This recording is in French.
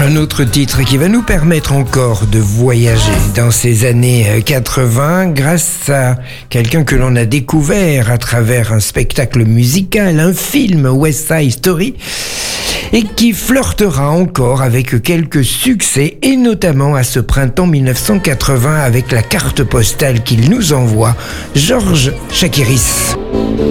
Un autre titre qui va nous permettre encore de voyager dans ces années 80 grâce à quelqu'un que l'on a découvert à travers un spectacle musical, un film West Side Story, et qui flirtera encore avec quelques succès, et notamment à ce printemps 1980 avec la carte postale qu'il nous envoie, Georges Chakiris.